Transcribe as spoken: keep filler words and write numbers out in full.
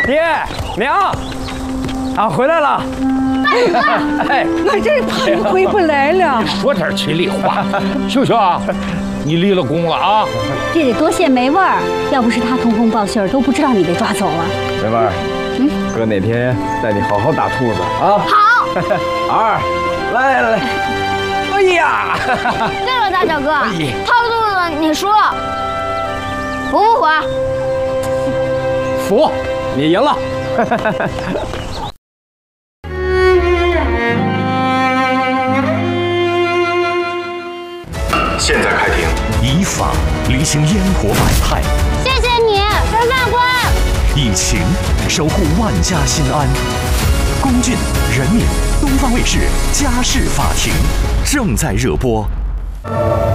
爹娘，啊，回来了。 哎，我这怕你回不来了。 说点吉利话，秀秀啊，你立了功了啊！ 这得多谢梅味儿，要不是他通风报信儿，都不知道你被抓走了。 梅味儿，嗯，哥哪天带你好好打兔子啊？ 好。 二，来来来，哎呀！ 对了，大小哥，套肚子你输了，服不服？ 服，你赢了。 现在开庭， 以法履行烟火百态， 谢谢你，审判官。 以情守护万家心安。龚俊、任敏，东方卫视家事法庭正在热播。